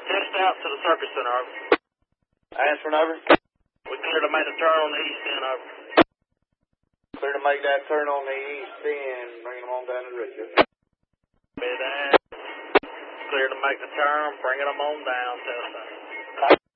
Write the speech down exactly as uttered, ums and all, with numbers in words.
Test out to the circus center, over. Answering, over. We clear to make the turn on the east end, over. Clear to make that turn on the east end, bringing them on down to Richard. Be down. Clear to make the turn, bringing them on down, test out.